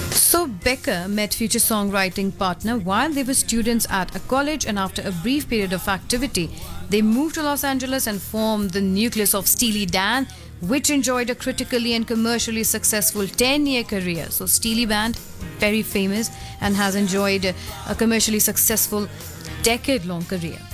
So Becker met future songwriting partner while they were students at a college, and after a brief period of activity, they moved to Los Angeles and formed the nucleus of Steely Dan, which enjoyed a critically and commercially successful 10-year career. So Steely Band, very famous, and has enjoyed a commercially successful decade-long career.